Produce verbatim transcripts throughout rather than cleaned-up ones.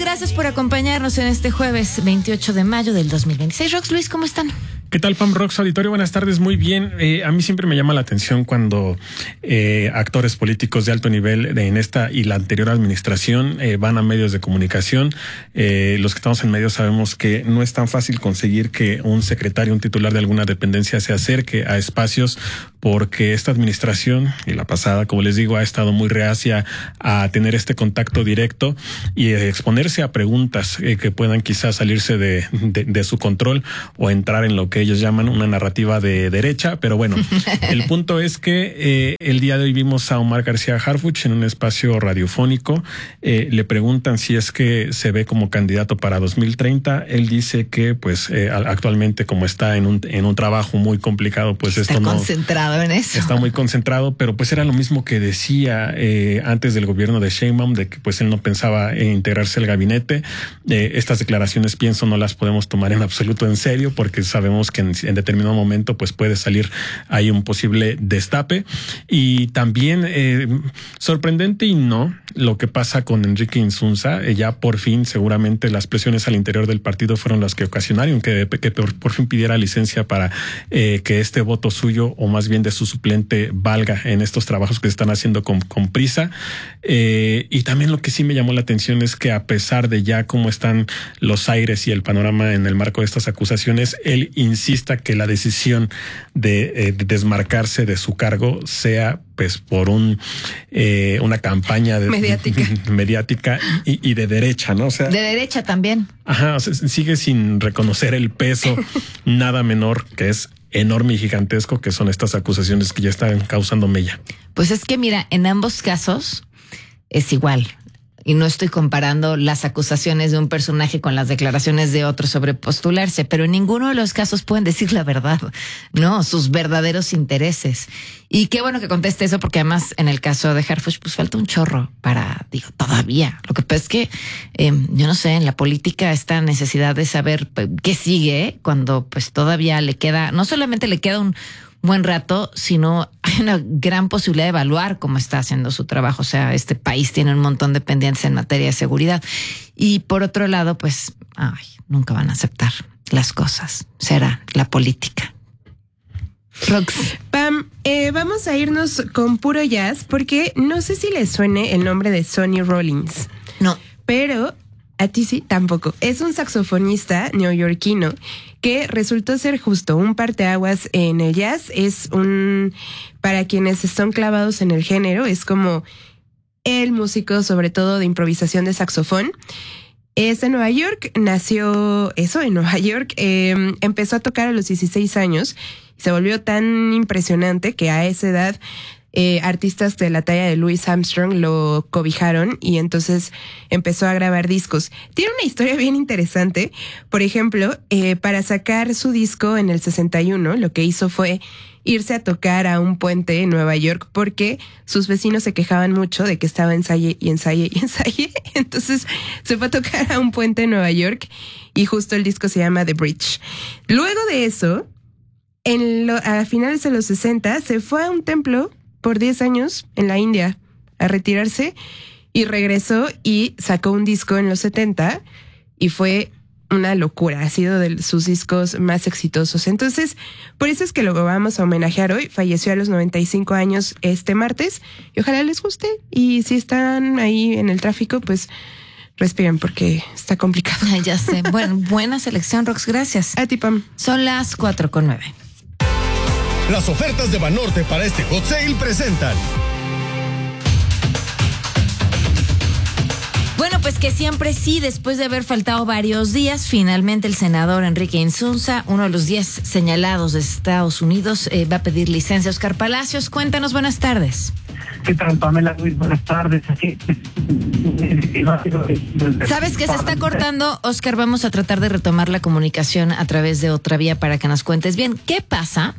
gracias por acompañarnos en este jueves veintiocho de mayo del dos mil veintiséis. Rox, Luis, ¿cómo están? ¿Qué tal, Pam? Rox, auditorio, buenas tardes, muy bien. Eh, a mí siempre me llama la atención cuando eh, actores políticos de alto nivel de, en esta y la anterior administración eh, van a medios de comunicación. Eh, los que estamos en medios sabemos que no es tan fácil conseguir que un secretario, un titular de alguna dependencia se acerque a espacios, porque esta administración y la pasada, como les digo, ha estado muy reacia a tener este contacto directo y exponerse a preguntas eh, que puedan quizás salirse de, de, de su control o entrar en lo que ellos llaman una narrativa de derecha. Pero bueno, el punto es que eh, el día de hoy vimos a Omar García Harfuch en un espacio radiofónico. Eh, le preguntan si es que se ve como candidato para dos mil treinta. Él dice que pues eh, actualmente, como está en un, en un trabajo muy complicado, pues está esto no... concentrado en eso. Está muy concentrado, pero pues era lo mismo que decía eh, antes del gobierno de Sheinbaum, de que pues él no pensaba en integrarse al gabinete. Eh, estas declaraciones, pienso, no las podemos tomar en absoluto en serio, porque sabemos que en, en determinado momento pues puede salir ahí un posible destape. Y también eh, sorprendente y no lo que pasa con Enrique Insunza. Eh, ya por fin, seguramente las presiones al interior del partido fueron las que ocasionaron que, que por, por fin pidiera licencia para eh, que este voto suyo, o más bien de su suplente, valga en estos trabajos que se están haciendo con, con prisa. Eh, y también lo que sí me llamó la atención es que, a pesar de ya cómo están los aires y el panorama en el marco de estas acusaciones, él insista que la decisión de, eh, de desmarcarse de su cargo sea pues por un eh, una campaña de, mediática, mediática y, y de derecha, ¿no? O sea, de derecha también. Ajá, o sea, sigue sin reconocer el peso nada menor que es enorme y gigantesco que son estas acusaciones que ya están causando mella. Pues es que mira, en ambos casos es igual. Y no estoy comparando las acusaciones de un personaje con las declaraciones de otro sobre postularse, pero en ninguno de los casos pueden decir la verdad, ¿no? Sus verdaderos intereses. Y qué bueno que conteste eso, porque además en el caso de Harfuch, pues falta un chorro para, digo, todavía. Lo que pasa es que, eh, yo no sé, en la política esta necesidad de saber qué sigue, cuando pues todavía le queda, no solamente le queda un buen rato, sino hay una gran posibilidad de evaluar cómo está haciendo su trabajo. O sea, este país tiene un montón de pendientes en materia de seguridad. Y por otro lado, pues, ay, nunca van a aceptar las cosas. Será la política. Rox. Pam, eh, vamos a irnos con puro jazz, porque no sé si les suene el nombre de Sonny Rollins. No. Pero a ti sí, tampoco. Es un saxofonista neoyorquino que resultó ser justo un parteaguas en el jazz. Es un, para quienes están clavados en el género, es como el músico, sobre todo de improvisación de saxofón. Es de Nueva York, nació eso en Nueva York, eh, empezó a tocar a los dieciséis años y se volvió tan impresionante que a esa edad Eh, artistas de la talla de Louis Armstrong lo cobijaron y entonces empezó a grabar discos. Tiene una historia bien interesante. Por ejemplo, eh, para sacar su disco en el sesenta y uno, lo que hizo fue irse a tocar a un puente en Nueva York, porque sus vecinos se quejaban mucho de que estaba ensaye y ensaye y ensaye. Entonces se fue a tocar a un puente en Nueva York y justo el disco se llama The Bridge. Luego de eso, en lo, a finales de los sesenta, se fue a un templo por diez años en la India a retirarse y regresó y sacó un disco en los setenta y fue una locura. Ha sido de sus discos más exitosos. Entonces, por eso es que lo vamos a homenajear hoy. Falleció a los noventa y cinco años este martes y ojalá les guste. Y si están ahí en el tráfico, pues respiren, porque está complicado. Ay, ya sé. Bueno, buena selección, Rox. Gracias. A ti, Pam. Son las cuatro con nueve. Las ofertas de Banorte para este Hot Sale presentan. Bueno, pues que siempre sí, después de haber faltado varios días, finalmente el senador Enrique Insunza, uno de los diez señalados de Estados Unidos, eh, va a pedir licencia. Oscar Palacios, cuéntanos, buenas tardes. ¿Qué tal, Pamela? Muy buenas tardes. Aquí. ¿Sabes que se está cortando? Oscar, vamos a tratar de retomar la comunicación a través de otra vía para que nos cuentes bien. ¿Qué pasa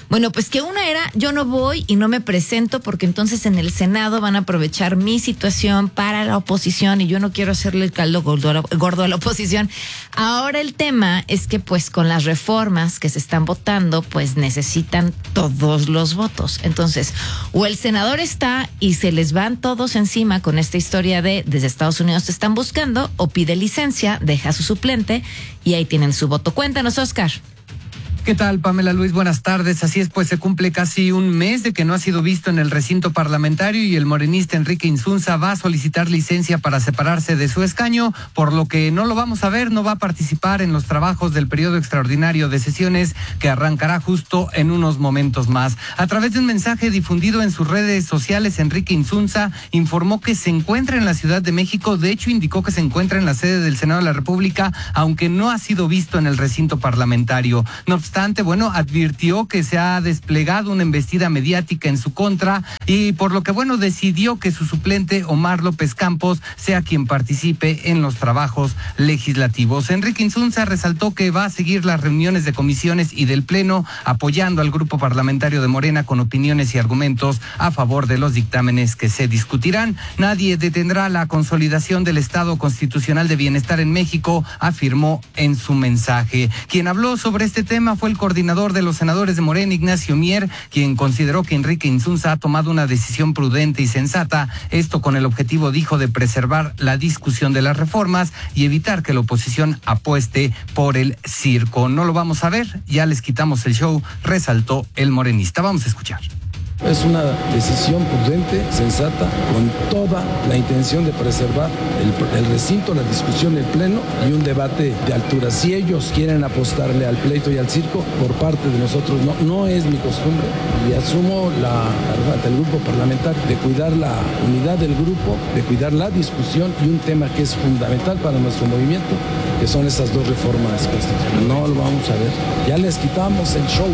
Bueno, pues que una era, yo no voy y no me presento porque entonces en el Senado van a aprovechar mi situación para la oposición y yo no quiero hacerle el caldo gordo a la, gordo a la oposición. Ahora el tema es que pues con las reformas que se están votando, pues necesitan todos los votos. Entonces, o el senador está y se les van todos encima con esta historia de desde Estados Unidos te están buscando, o pide licencia, deja a su suplente y ahí tienen su voto. Cuéntanos, Oscar. ¿Qué tal, Pamela Luis? Buenas tardes. Así es, pues se cumple casi un mes de que no ha sido visto en el recinto parlamentario y el morenista Enrique Insunza va a solicitar licencia para separarse de su escaño, por lo que no lo vamos a ver, no va a participar en los trabajos del periodo extraordinario de sesiones que arrancará justo en unos momentos más. A través de un mensaje difundido en sus redes sociales, Enrique Insunza informó que se encuentra en la Ciudad de México. De hecho, indicó que se encuentra en la sede del Senado de la República, aunque no ha sido visto en el recinto parlamentario. No obstante, bueno, advirtió que se ha desplegado una embestida mediática en su contra y por lo que, bueno, decidió que su suplente Omar López Campos sea quien participe en los trabajos legislativos. Enrique Insunza resaltó que va a seguir las reuniones de comisiones y del Pleno, apoyando al grupo parlamentario de Morena con opiniones y argumentos a favor de los dictámenes que se discutirán. Nadie detendrá la consolidación del Estado constitucional de bienestar en México, afirmó en su mensaje. Quien habló sobre este tema fue el coordinador de los senadores de Morena, Ignacio Mier, quien consideró que Enrique Insunza ha tomado una decisión prudente y sensata, esto con el objetivo, dijo, de preservar la discusión de las reformas y evitar que la oposición apueste por el circo. No lo vamos a ver, ya les quitamos el show, resaltó el morenista. Vamos a escuchar. Es una decisión prudente, sensata, con toda la intención de preservar el, el recinto, la discusión, el pleno y un debate de altura. Si ellos quieren apostarle al pleito y al circo, por parte de nosotros no, no es mi costumbre y asumo la, la del grupo parlamentario de cuidar la unidad del grupo, de cuidar la discusión y un tema que es fundamental para nuestro movimiento, que son esas dos reformas constitucionales. No lo vamos a ver. Ya les quitamos el show.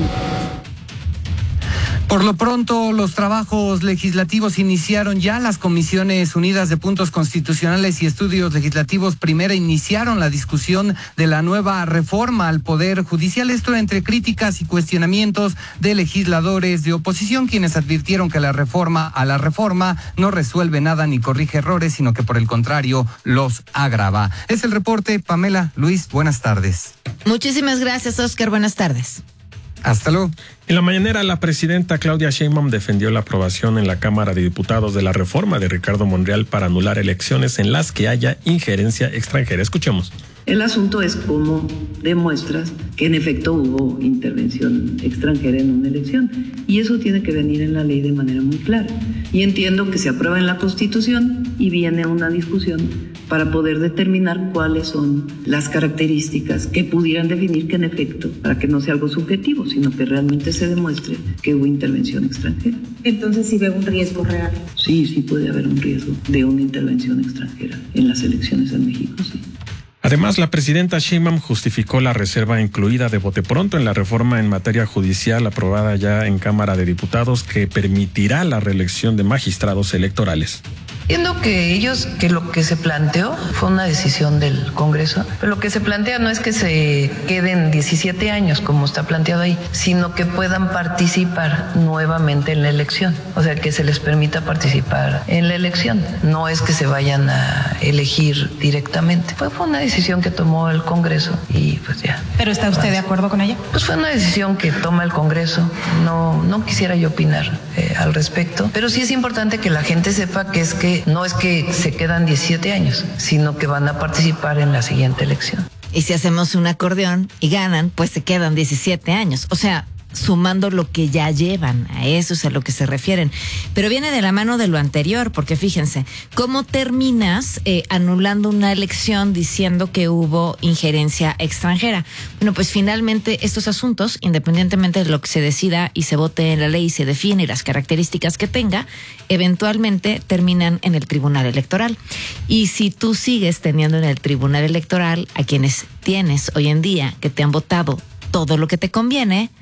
Por lo pronto, los trabajos legislativos iniciaron ya. Las Comisiones Unidas de Puntos Constitucionales y Estudios Legislativos Primera iniciaron la discusión de la nueva reforma al Poder Judicial. Esto entre críticas y cuestionamientos de legisladores de oposición, quienes advirtieron que la reforma a la reforma no resuelve nada ni corrige errores, sino que por el contrario los agrava. Es el reporte, Pamela Luis, buenas tardes. Muchísimas gracias, Oscar, buenas tardes. Hasta luego. En la mañanera, la presidenta Claudia Sheinbaum defendió la aprobación en la Cámara de Diputados de la reforma de Ricardo Monreal para anular elecciones en las que haya injerencia extranjera. Escuchemos. El asunto es cómo demuestras que en efecto hubo intervención extranjera en una elección. Y eso tiene que venir en la ley de manera muy clara. Y entiendo que se aprueba en la Constitución y viene una discusión para poder determinar cuáles son las características que pudieran definir que en efecto, para que no sea algo subjetivo, sino que realmente se demuestre que hubo intervención extranjera. Entonces, ¿sí ve un riesgo real? Sí, sí puede haber un riesgo de una intervención extranjera en las elecciones en México, sí. Además, la presidenta Sheinbaum justificó la reserva incluida de bote pronto en la reforma en materia judicial aprobada ya en Cámara de Diputados que permitirá la reelección de magistrados electorales. Entiendo que ellos, que lo que se planteó fue una decisión del Congreso, pero lo que se plantea no es que se queden diecisiete años como está planteado ahí, sino que puedan participar nuevamente en la elección, o sea, que se les permita participar en la elección, no es que se vayan a elegir directamente. Fue, fue una decisión que tomó el Congreso y pues ya. ¿Pero está usted de acuerdo con ella? Pues fue una decisión que toma el Congreso, no, no quisiera yo opinar eh, al respecto, pero sí es importante que la gente sepa que es que no es que se quedan diecisiete años, sino que van a participar en la siguiente elección. Y si hacemos un acordeón y ganan, pues se quedan diecisiete años. O sea, sumando lo que ya llevan, a eso es a lo que se refieren. Pero viene de la mano de lo anterior, porque fíjense, ¿cómo terminas eh, anulando una elección diciendo que hubo injerencia extranjera? Bueno, pues finalmente estos asuntos, independientemente de lo que se decida y se vote en la ley y se define y las características que tenga, eventualmente terminan en el Tribunal Electoral. Y si tú sigues teniendo en el Tribunal Electoral a quienes tienes hoy en día que te han votado todo lo que te conviene,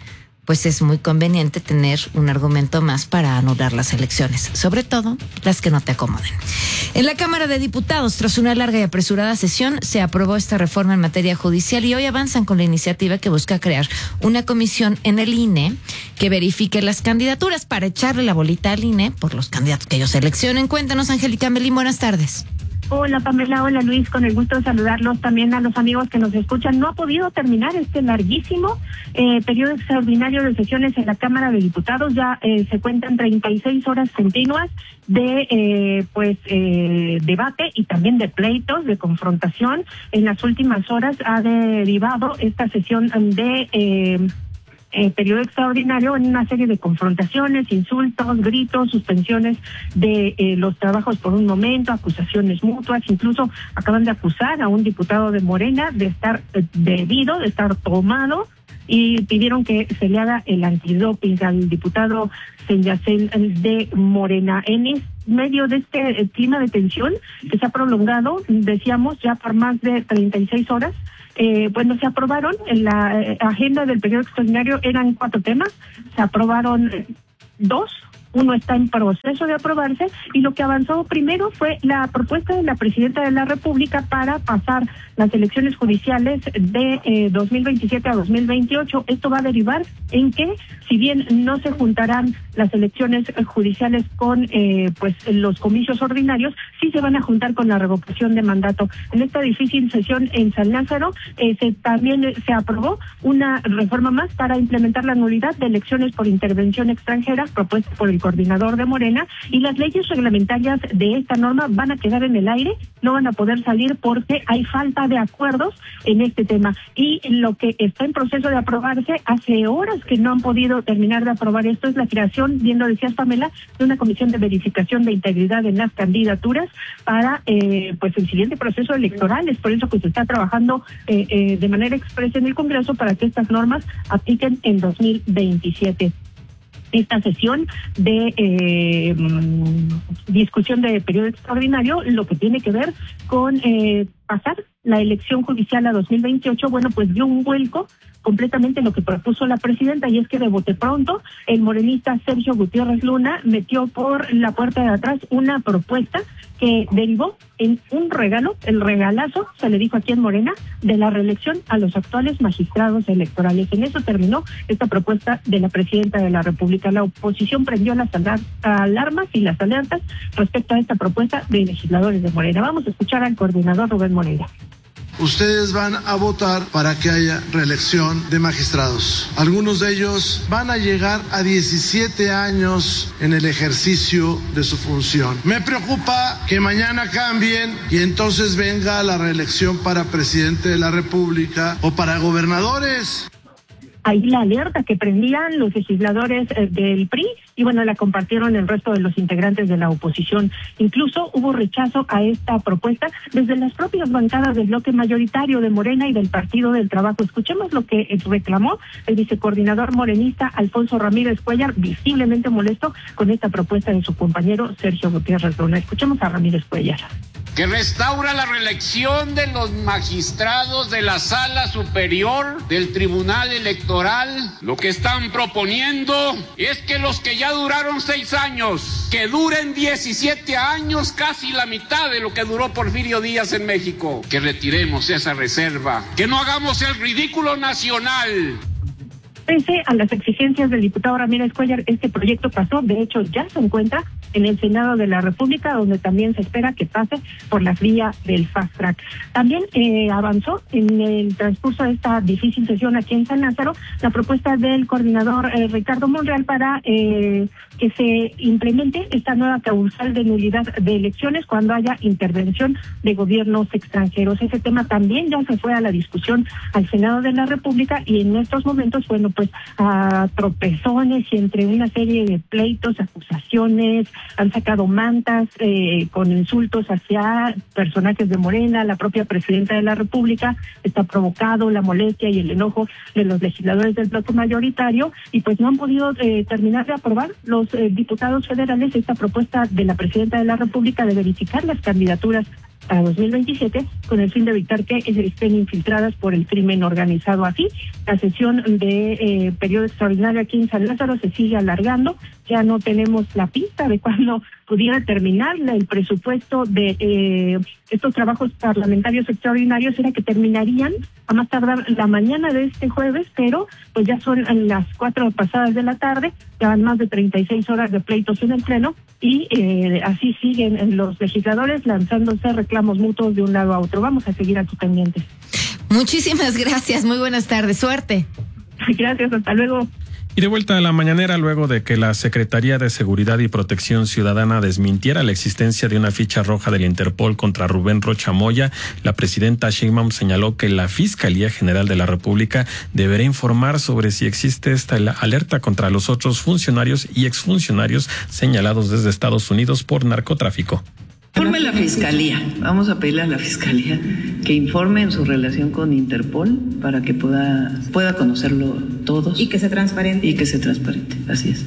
pues es muy conveniente tener un argumento más para anular las elecciones, sobre todo las que no te acomoden. En la Cámara de Diputados, tras una larga y apresurada sesión, se aprobó esta reforma en materia judicial y hoy avanzan con la iniciativa que busca crear una comisión en el I N E que verifique las candidaturas para echarle la bolita al I N E por los candidatos que ellos seleccionen. Cuéntanos, Angélica Melín, buenas tardes. Hola Pamela, hola Luis, con el gusto de saludarlos también a los amigos que nos escuchan. No ha podido terminar este larguísimo eh, periodo extraordinario de sesiones en la Cámara de Diputados. Ya eh, se cuentan treinta y seis horas continuas de eh, pues eh, debate y también de pleitos, de confrontación. En las últimas horas ha derivado esta sesión de Eh, Eh, periodo extraordinario en una serie de confrontaciones, insultos, gritos, suspensiones de eh, los trabajos por un momento, acusaciones mutuas, incluso acaban de acusar a un diputado de Morena de estar eh, bebido, de estar tomado, y pidieron que se le haga el antidoping al diputado Senyacel de Morena. En medio de este eh, clima de tensión que se ha prolongado, decíamos, ya por más de treinta y seis horas, Eh, bueno, se aprobaron en la eh, agenda del periodo extraordinario, eran cuatro temas, se aprobaron dos, uno está en proceso de aprobarse, y lo que avanzó primero fue la propuesta de la Presidenta de la República para pasar las elecciones judiciales de eh, dos mil veintisiete a dos mil veintiocho. Esto va a derivar en que, si bien no se juntarán las elecciones judiciales con eh, pues los comicios ordinarios, sí se van a juntar con la revocación de mandato. En esta difícil sesión en San Lázaro eh, se, también eh, se aprobó una reforma más para implementar la nulidad de elecciones por intervención extranjera propuesta por el coordinador de Morena, y las leyes reglamentarias de esta norma van a quedar en el aire, no van a poder salir porque hay falta de acuerdos en este tema. Y lo que está en proceso de aprobarse, hace horas que no han podido terminar de aprobar esto, es la creación, bien lo decías Pamela, de una comisión de verificación de integridad en las candidaturas para eh, pues el siguiente proceso electoral. Es por eso que se está trabajando eh, eh, de manera expresa en el Congreso para que estas normas apliquen en dos mil veintisiete. Esta sesión de eh, discusión de periodo extraordinario, lo que tiene que ver con eh, pasar la elección judicial a dos mil veintiocho, bueno, pues dio un vuelco completamente lo que propuso la presidenta, y es que de bote pronto el morenista Sergio Gutiérrez Luna metió por la puerta de atrás una propuesta que derivó en un regalo, el regalazo, se le dijo aquí en Morena, de la reelección a los actuales magistrados electorales. En eso terminó esta propuesta de la presidenta de la República. La oposición prendió las alarmas y las alertas respecto a esta propuesta de legisladores de Morena. Vamos a escuchar al coordinador Rubén Moreira. Ustedes van a votar para que haya reelección de magistrados. Algunos de ellos van a llegar a diecisiete años en el ejercicio de su función. Me preocupa que mañana cambien y entonces venga la reelección para presidente de la República o para gobernadores. Ahí la alerta que prendían los legisladores eh, del P R I, y bueno, la compartieron el resto de los integrantes de la oposición. Incluso hubo rechazo a esta propuesta desde las propias bancadas del bloque mayoritario de Morena y del Partido del Trabajo. Escuchemos lo que reclamó el vicecoordinador morenista Alfonso Ramírez Cuellar, visiblemente molesto con esta propuesta de su compañero Sergio Gutiérrez Luna. Escuchemos a Ramírez Cuellar. Que restaura la reelección de los magistrados de la Sala Superior del Tribunal Electoral. Lo que están proponiendo es que los que ya duraron seis años, que duren diecisiete años, casi la mitad de lo que duró Porfirio Díaz en México. Que retiremos esa reserva, que no hagamos el ridículo nacional. Pese a las exigencias del diputado Ramírez Cuellar, este proyecto pasó, de hecho ya se encuentra en el Senado de la República, donde también se espera que pase por la vía del fast track. También eh, avanzó en el transcurso de esta difícil sesión aquí en San Lázaro la propuesta del coordinador eh, Ricardo Monreal para eh, que se implemente esta nueva causal de nulidad de elecciones cuando haya intervención de gobiernos extranjeros. Ese tema también ya se fue a la discusión al Senado de la República, y en estos momentos, bueno, pues a tropezones y entre una serie de pleitos, acusaciones, han sacado mantas eh, con insultos hacia personajes de Morena. La propia presidenta de la República está provocado la molestia y el enojo de los legisladores del bloque mayoritario, y pues no han podido eh, terminar de aprobar los eh, diputados federales esta propuesta de la presidenta de la República de verificar las candidaturas a dos mil veintisiete, con el fin de evitar que estén infiltradas por el crimen organizado. Así, la sesión de eh, periodo extraordinario aquí en San Lázaro se sigue alargando. Ya no tenemos la pista de cuándo pudiera terminar el presupuesto de eh, estos trabajos parlamentarios extraordinarios. Era que terminarían a más tardar la mañana de este jueves, pero pues ya son las cuatro pasadas de la tarde, ya van más de treinta y seis horas de pleitos en el pleno, y eh, así siguen los legisladores lanzándose reclamos mutuos de un lado a otro. Vamos a seguir aquí pendientes. Muchísimas gracias, muy buenas tardes, suerte. Gracias, hasta luego. Y de vuelta a la mañanera, luego de que la Secretaría de Seguridad y Protección Ciudadana desmintiera la existencia de una ficha roja del Interpol contra Rubén Rocha Moya, la presidenta Sheinbaum señaló que la Fiscalía General de la República deberá informar sobre si existe esta alerta contra los otros funcionarios y exfuncionarios señalados desde Estados Unidos por narcotráfico. Informe la Fiscalía. Vamos a pedirle a la Fiscalía que informe en su relación con Interpol para que pueda, pueda conocerlo todos. Y que sea transparente. Y que sea transparente, así es.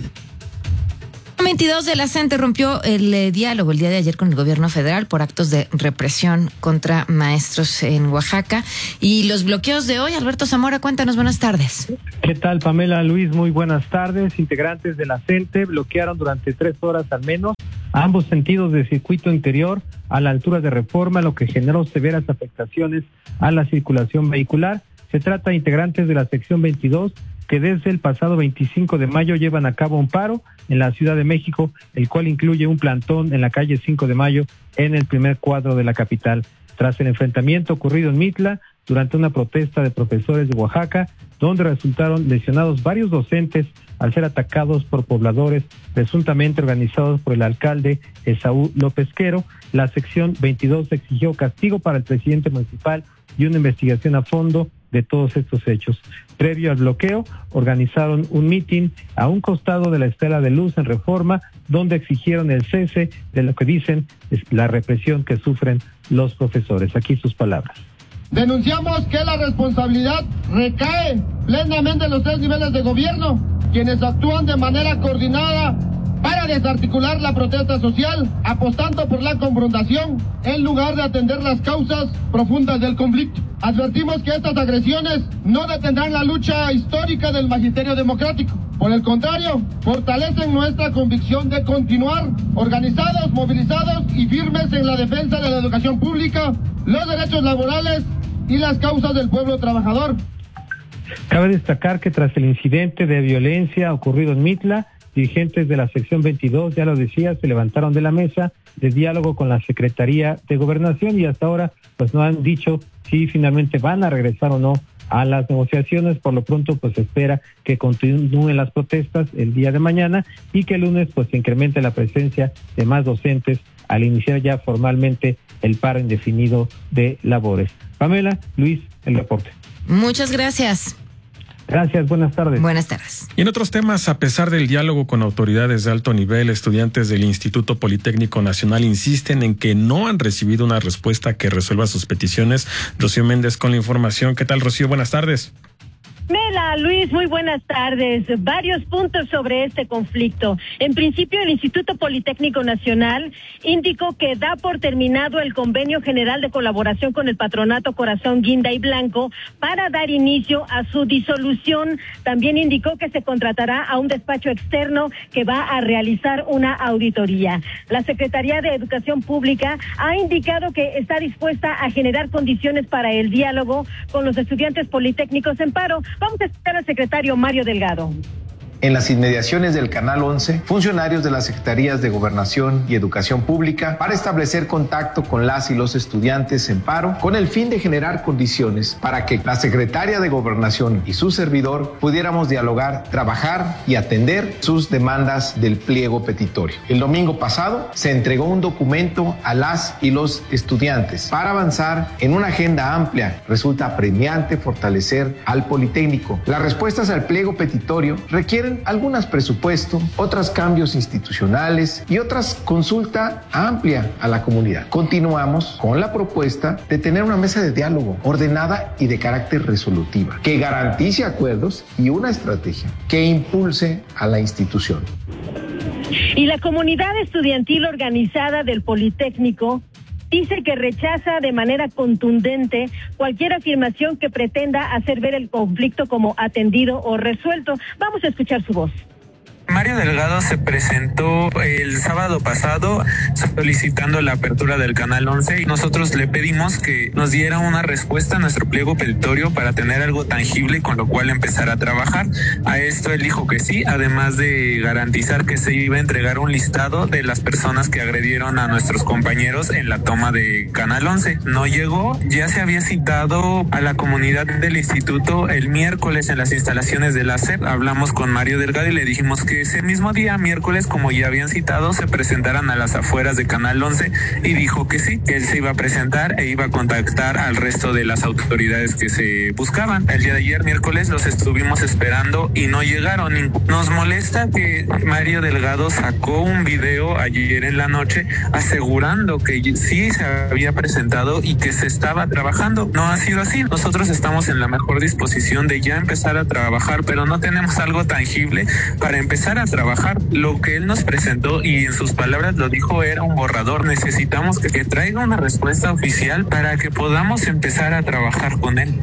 veintidós de la C E N T E rompió el eh, diálogo el día de ayer con el gobierno federal por actos de represión contra maestros en Oaxaca. Y los bloqueos de hoy, Alberto Zamora, cuéntanos, buenas tardes. ¿Qué tal, Pamela, Luis? Muy buenas tardes. Integrantes de la C E N T E bloquearon durante tres horas al menos ambos sentidos del circuito interior a la altura de Reforma, lo que generó severas afectaciones a la circulación vehicular. Se trata de integrantes de la sección veintidós que desde el pasado veinticinco de mayo llevan a cabo un paro en la Ciudad de México, el cual incluye un plantón en la calle cinco de mayo en el primer cuadro de la capital. Tras el enfrentamiento ocurrido en Mitla durante una protesta de profesores de Oaxaca, donde resultaron lesionados varios docentes al ser atacados por pobladores presuntamente organizados por el alcalde Esaú López Quero, la sección veintidós exigió castigo para el presidente municipal y una investigación a fondo de todos estos hechos. Previo al bloqueo, organizaron un mitin a un costado de la Estela de Luz en Reforma, donde exigieron el cese de lo que dicen es la represión que sufren los profesores. Aquí sus palabras. Denunciamos que la responsabilidad recae plenamente en los tres niveles de gobierno, quienes actúan de manera coordinada para desarticular la protesta social, apostando por la confrontación en lugar de atender las causas profundas del conflicto. Advertimos que estas agresiones no detendrán la lucha histórica del magisterio democrático. Por el contrario, fortalecen nuestra convicción de continuar organizados, movilizados y firmes en la defensa de la educación pública, los derechos laborales y las causas del pueblo trabajador. Cabe destacar que tras el incidente de violencia ocurrido en Mitla, dirigentes de la sección veintidós, ya lo decía, se levantaron de la mesa de diálogo con la Secretaría de Gobernación y hasta ahora pues no han dicho si finalmente van a regresar o no a las negociaciones. Por lo pronto pues se espera que continúen las protestas el día de mañana y que el lunes pues se incremente la presencia de más docentes al iniciar ya formalmente el paro indefinido de labores. Pamela, Luis, el reporte. Muchas gracias. Gracias, buenas tardes. Buenas tardes. Y en otros temas, a pesar del diálogo con autoridades de alto nivel, estudiantes del Instituto Politécnico Nacional insisten en que no han recibido una respuesta que resuelva sus peticiones. Rocío Méndez con la información. ¿Qué tal, Rocío? Buenas tardes. Mela, Luis, muy buenas tardes. Varios puntos sobre este conflicto. En principio, el Instituto Politécnico Nacional indicó que da por terminado el convenio general de colaboración con el patronato Corazón Guinda y Blanco para dar inicio a su disolución. También indicó que se contratará a un despacho externo que va a realizar una auditoría. La Secretaría de Educación Pública ha indicado que está dispuesta a generar condiciones para el diálogo con los estudiantes politécnicos en paro. Vamos a escuchar al secretario Mario Delgado. En las inmediaciones del Canal once, funcionarios de las Secretarías de Gobernación y Educación Pública para establecer contacto con las y los estudiantes en paro con el fin de generar condiciones para que la Secretaria de Gobernación y su servidor pudiéramos dialogar, trabajar y atender sus demandas del pliego petitorio. El domingo pasado se entregó un documento a las y los estudiantes para avanzar en una agenda amplia. Resulta apremiante fortalecer al Politécnico. Las respuestas al pliego petitorio requieren algunas presupuesto, otras cambios institucionales y otras consulta amplia a la comunidad. Continuamos con la propuesta de tener una mesa de diálogo ordenada y de carácter resolutiva, que garantice acuerdos y una estrategia que impulse a la institución. Y la comunidad estudiantil organizada del Politécnico dice que rechaza de manera contundente cualquier afirmación que pretenda hacer ver el conflicto como atendido o resuelto. Vamos a escuchar su voz. Mario Delgado se presentó el sábado pasado solicitando la apertura del Canal once y nosotros le pedimos que nos diera una respuesta a nuestro pliego petitorio para tener algo tangible con lo cual empezar a trabajar. A esto él dijo que sí, además de garantizar que se iba a entregar un listado de las personas que agredieron a nuestros compañeros en la toma de Canal once. No llegó, ya se había citado a la comunidad del instituto el miércoles en las instalaciones de la S E P. Hablamos con Mario Delgado y le dijimos que ese mismo día, miércoles, como ya habían citado, se presentaran a las afueras de Canal once y dijo que sí, que él se iba a presentar e iba a contactar al resto de las autoridades que se buscaban. El día de ayer, miércoles, los estuvimos esperando y no llegaron. Nos molesta que Mario Delgado sacó un video ayer en la noche asegurando que sí se había presentado y que se estaba trabajando. No ha sido así. Nosotros estamos en la mejor disposición de ya empezar a trabajar, pero no tenemos algo tangible para empezar a trabajar. Lo que él nos presentó, y en sus palabras lo dijo, era un borrador. Necesitamos que, que traiga una respuesta oficial para que podamos empezar a trabajar con él.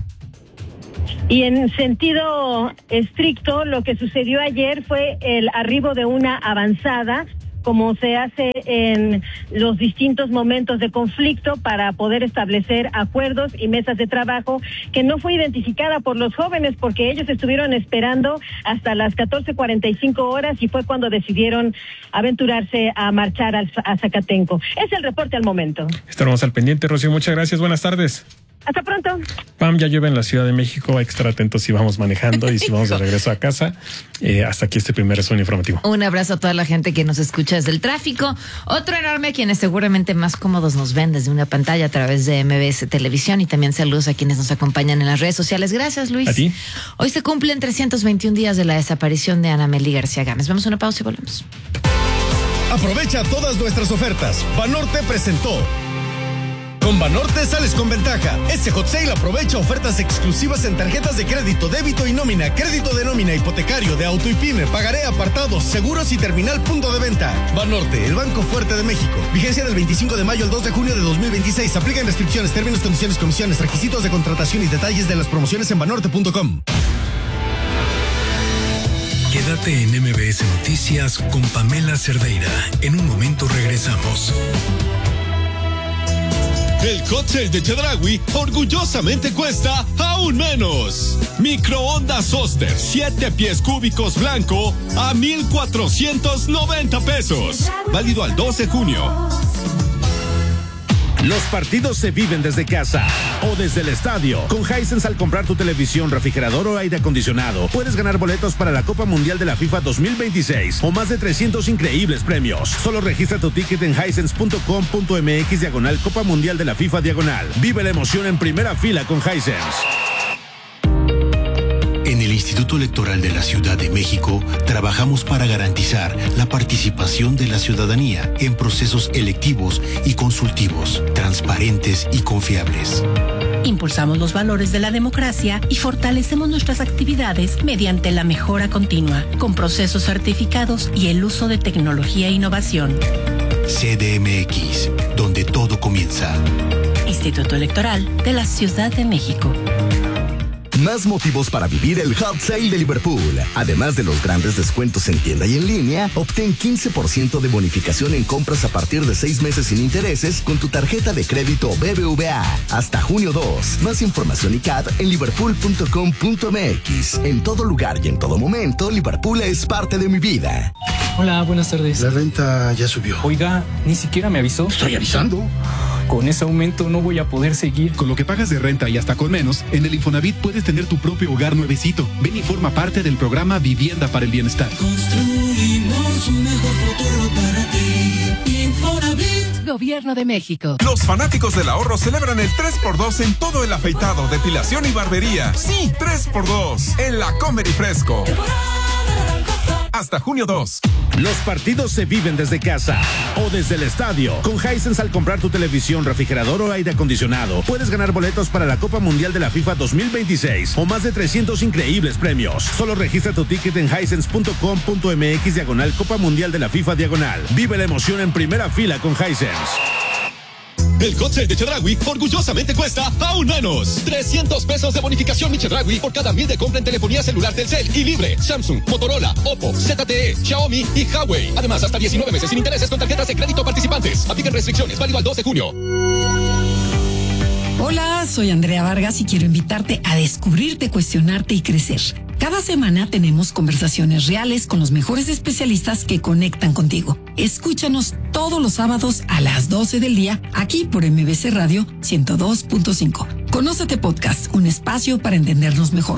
Y en sentido estricto, lo que sucedió ayer fue el arribo de una avanzada, como se hace en los distintos momentos de conflicto, para poder establecer acuerdos y mesas de trabajo, que no fue identificada por los jóvenes porque ellos estuvieron esperando hasta las catorce cuarenta y cinco horas y fue cuando decidieron aventurarse a marchar al, a Zacatenco. Es el reporte al momento. Estaremos al pendiente, Rocío. Muchas gracias. Buenas tardes. Hasta pronto. Pam, ya llueve en la Ciudad de México. Extra atentos si vamos manejando y si vamos de regreso a casa. Eh, hasta aquí este primer resumen informativo. Un abrazo a toda la gente que nos escucha desde el tráfico. Otro enorme a quienes seguramente más cómodos nos ven desde una pantalla a través de M B S Televisión, y también saludos a quienes nos acompañan en las redes sociales. Gracias, Luis. A ti. Hoy se cumplen trescientos veintiún días de la desaparición de Ana Meli García Gámez. Vamos a una pausa y volvemos. Aprovecha todas nuestras ofertas. Banorte presentó. Con Banorte sales con ventaja. Este hot sale aprovecha ofertas exclusivas en tarjetas de crédito, débito y nómina, crédito de nómina, hipotecario, de auto y pyme, pagaré, apartados, seguros y terminal punto de venta. Banorte, el banco fuerte de México. Vigencia del veinticinco de mayo al dos de junio de dos mil veintiséis. Aplican restricciones, términos, condiciones, comisiones, requisitos de contratación y detalles de las promociones en banorte punto com. Quédate en M B S Noticias con Pamela Cerdeira. En un momento regresamos. El hot sale de Chedraui orgullosamente cuesta aún menos. Microondas Oster, siete pies cúbicos blanco a mil cuatrocientos noventa pesos. Válido al doce de junio. Los partidos se viven desde casa o desde el estadio. Con Hisense, al comprar tu televisión, refrigerador o aire acondicionado, puedes ganar boletos para la Copa Mundial de la FIFA dos mil veintiséis o más de trescientos increíbles premios. Solo registra tu ticket en hisense punto com punto m x diagonal Copa Mundial de la FIFA diagonal. Vive la emoción en primera fila con Hisense. En el Instituto Electoral de la Ciudad de México trabajamos para garantizar la participación de la ciudadanía en procesos electivos y consultivos, transparentes y confiables. Impulsamos los valores de la democracia y fortalecemos nuestras actividades mediante la mejora continua, con procesos certificados y el uso de tecnología e innovación. C D M X, donde todo comienza. Instituto Electoral de la Ciudad de México. Más motivos para vivir el Hot Sale de Liverpool. Además de los grandes descuentos en tienda y en línea, obtén quince por ciento de bonificación en compras a partir de seis meses sin intereses con tu tarjeta de crédito B B V A. Hasta junio dos. Más información y C A D en liverpool punto com punto m x. En todo lugar y en todo momento, Liverpool es parte de mi vida. Hola, buenas tardes. La renta ya subió. Oiga, ni siquiera me avisó. Estoy avisando. Con ese aumento no voy a poder seguir. Con lo que pagas de renta y hasta con menos, en el Infonavit puedes tener tu propio hogar nuevecito. Ven y forma parte del programa Vivienda para el Bienestar. Construimos un mejor futuro para ti. Infonavit. Gobierno de México. Los fanáticos del ahorro celebran el tres por dos en todo el afeitado, depilación y barbería. Sí, tres por dos en la Comer y Fresco. Hasta junio dos. Los partidos se viven desde casa o desde el estadio. Con Hisense, al comprar tu televisión, refrigerador o aire acondicionado, puedes ganar boletos para la Copa Mundial de la FIFA dos mil veintiséis o más de trescientos increíbles premios. Solo registra tu ticket en hisense punto com punto m x diagonal Copa Mundial de la FIFA diagonal. Vive la emoción en primera fila con Hisense. El hot sale de Chedraui orgullosamente cuesta aún menos. trescientos pesos de bonificación Mi Chedraui por cada mil de compra en telefonía celular Telcel y libre. Samsung, Motorola, Oppo, Z T E, Xiaomi y Huawei. Además, hasta diecinueve meses sin intereses con tarjetas de crédito participantes. Aplican restricciones, válido al dos de junio. Hola, soy Andrea Vargas y quiero invitarte a descubrirte, cuestionarte y crecer. Cada semana tenemos conversaciones reales con los mejores especialistas que conectan contigo. Escúchanos todos los sábados a las doce del día, aquí por M B C Radio ciento dos punto cinco. Conócete Podcast, un espacio para entendernos mejor.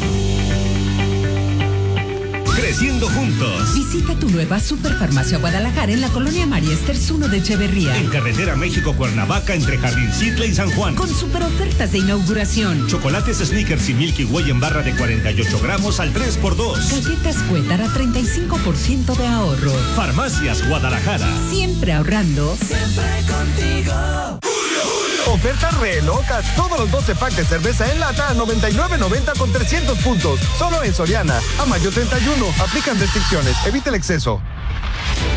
Creciendo juntos. Visita tu nueva Superfarmacia Guadalajara en la colonia María Esters uno de Echeverría. En carretera México-Cuernavaca entre Jardín Citle y San Juan. Con super ofertas de inauguración. Chocolates Snickers y Milky Way en barra de cuarenta y ocho gramos al tres por dos. Galletas Cuétara a treinta y cinco por ciento de ahorro. Farmacias Guadalajara. Siempre ahorrando. Siempre contigo. Oferta re loca. Todos los doce packs de cerveza en lata a noventa y nueve noventa con trescientos puntos. Solo en Soriana. A mayo treinta y uno. Aplican restricciones. Evita el exceso.